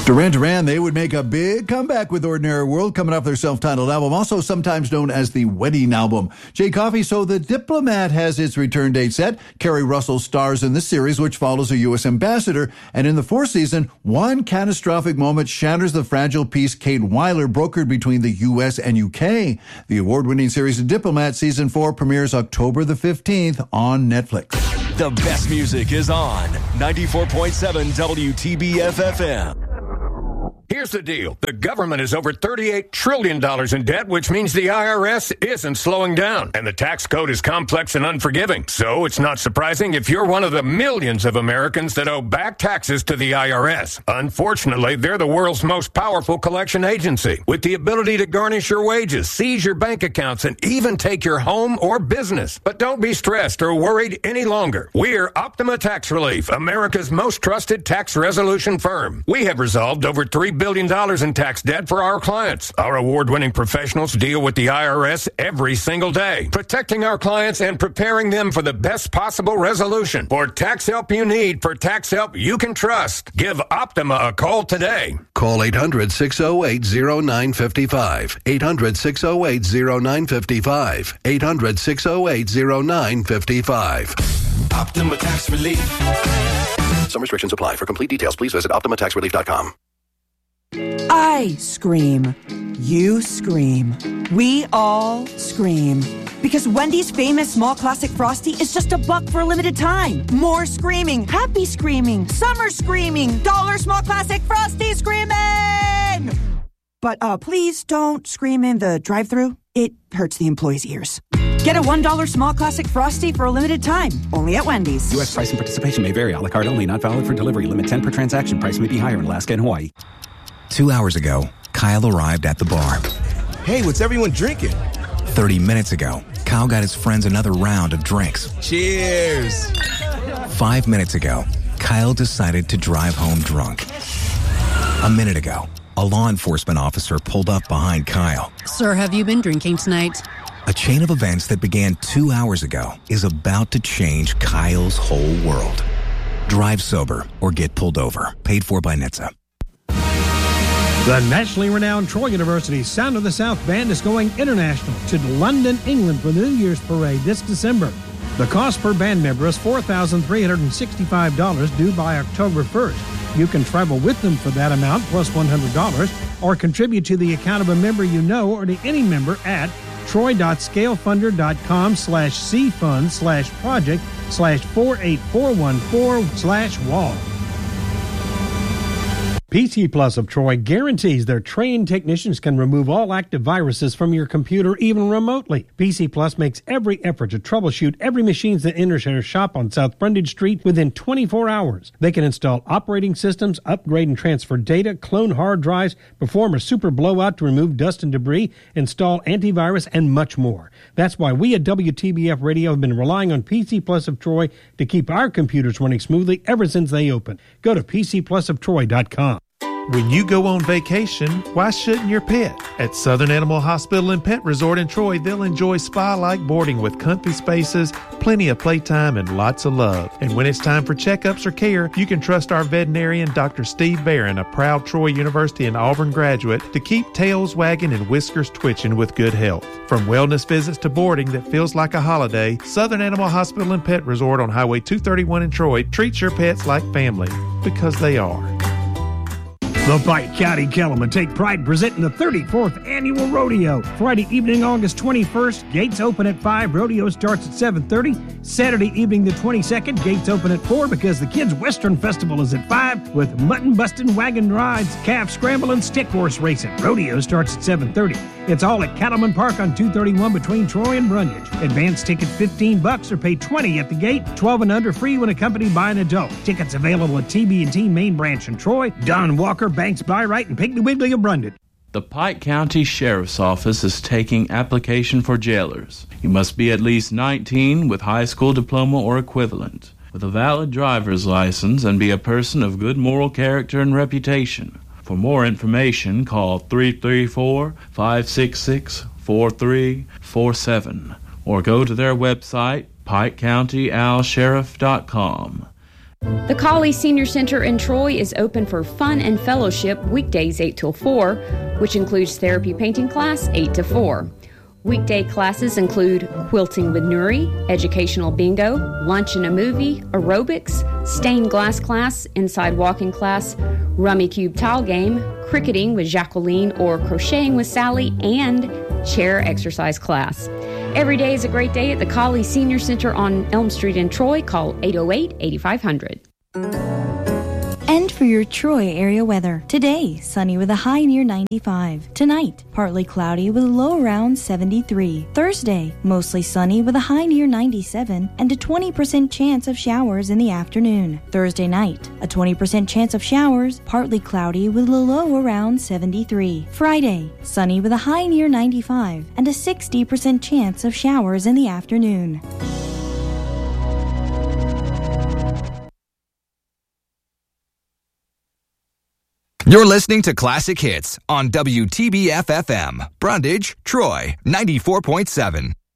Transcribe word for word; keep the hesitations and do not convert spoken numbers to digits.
Duran Duran, they would make a big comeback with Ordinary World coming off their self-titled album, also sometimes known as the Wedding Album. Jay Coffey, so The Diplomat has its return date set. Kerry Russell stars in this series, which follows a U S ambassador. And in the fourth season, one catastrophic moment shatters the fragile peace Kate Weiler brokered between the U S and U K. The award-winning series The Diplomat Season four premieres October the fifteenth on Netflix. The best music is on ninety-four point seven W T B F F M. Here's the deal. The government is over thirty-eight trillion dollars in debt, which means the I R S isn't slowing down. And the tax code is complex and unforgiving. So it's not surprising if you're one of the millions of Americans that owe back taxes to the I R S. Unfortunately, they're the world's most powerful collection agency, with the ability to garnish your wages, seize your bank accounts, and even take your home or business. But don't be stressed or worried any longer. We're Optima Tax Relief, America's most trusted tax resolution firm. We have resolved over three billion dollars in tax debt for our clients. Our award-winning professionals deal with the I R S every single day, protecting our clients and preparing them for the best possible resolution. For tax help you need, for tax help you can trust, give Optima a call today. Call eight hundred, six oh eight, oh nine five five. eight hundred, six oh eight, oh nine five five. eight hundred, six oh eight, oh nine five five. Optima Tax Relief. Some restrictions apply. For complete details, please visit optima tax relief dot com. I scream. You scream. We all scream. Because Wendy's famous small classic Frosty is just a buck for a limited time. More screaming, happy screaming, summer screaming, dollar small classic Frosty screaming! But uh, please don't scream in the drive-thru. It hurts the employees' ears. Get a one dollar small classic Frosty for a limited time. Only at Wendy's. U S price and participation may vary. A la carte only. Not valid for delivery. Limit ten per transaction. Price may be higher in Alaska and Hawaii. Two hours ago, Kyle arrived at the bar. Hey, what's everyone drinking? Thirty minutes ago, Kyle got his friends another round of drinks. Cheers! Five minutes ago, Kyle decided to drive home drunk. A minute ago, a law enforcement officer pulled up behind Kyle. Sir, have you been drinking tonight? A chain of events that began two hours ago is about to change Kyle's whole world. Drive sober or get pulled over. Paid for by N H T S A. The nationally renowned Troy University Sound of the South Band is going international to London, England for the New Year's Parade this December. The cost per band member is four thousand three hundred sixty-five dollars due by October first. You can travel with them for that amount plus one hundred dollars or contribute to the account of a member you know or to any member at troy.scalefunder.com slash cfund slash project slash 48414 slash wall. P C Plus of Troy guarantees their trained technicians can remove all active viruses from your computer, even remotely. P C Plus makes every effort to troubleshoot every machine that enters their shop on South Brundage Street within twenty-four hours. They can install operating systems, upgrade and transfer data, clone hard drives, perform a super blowout to remove dust and debris, install antivirus, and much more. That's why we at W T B F Radio have been relying on P C Plus of Troy to keep our computers running smoothly ever since they opened. Go to p c plus of troy dot com. When you go on vacation, why shouldn't your pet? At Southern Animal Hospital and Pet Resort in Troy, they'll enjoy spa-like boarding with comfy spaces, plenty of playtime, and lots of love. And when it's time for checkups or care, you can trust our veterinarian, Doctor Steve Barron, a proud Troy University and Auburn graduate, to keep tails wagging and whiskers twitching with good health. From wellness visits to boarding that feels like a holiday, Southern Animal Hospital and Pet Resort on Highway two thirty-one in Troy treats your pets like family, because they are. The Pike County Cattlemen take pride in presenting the thirty-fourth Annual Rodeo. Friday evening, August twenty-first, gates open at five, rodeo starts at seven thirty. Saturday evening, the twenty-second, gates open at four because the Kids Western Festival is at five with mutton-busting, wagon rides, calf scramble, and stick horse racing. Rodeo starts at seven thirty. It's all at Cattleman Park on two thirty-one between Troy and Brundage. Advance ticket fifteen bucks or pay twenty at the gate. twelve and under free when accompanied by an adult. Tickets available at T B and T Main Branch in Troy, Don Walker, Banks Byright, and Piggly Wiggly of Brundage. The Pike County Sheriff's Office is taking application for jailers. You must be at least nineteen with high school diploma or equivalent, with a valid driver's license, and be a person of good moral character and reputation. For more information, call three three four, five six six, four three four seven or go to their website, pike county al sheriff dot com. The Colley Senior Center in Troy is open for fun and fellowship weekdays eight till four, which includes therapy painting class eight to four. Weekday classes include quilting with Nuri, educational bingo, lunch and a movie, aerobics, stained glass class, inside walking class, rummy cube tile game, cricketing with Jacqueline or crocheting with Sally, and chair exercise class. Every day is a great day at the Colley Senior Center on Elm Street in Troy. Call eight oh eight, eight five hundred. And for your Troy area weather. Today, sunny with a high near ninety-five. Tonight, partly cloudy with a low around seventy-three. Thursday, mostly sunny with a high near ninety-seven and a twenty percent chance of showers in the afternoon. Thursday night, a twenty percent chance of showers, partly cloudy with a low around seventy-three. Friday, sunny with a high near ninety-five and a sixty percent chance of showers in the afternoon. You're listening to Classic Hits on W T B F F M, Brundage, Troy, ninety-four point seven.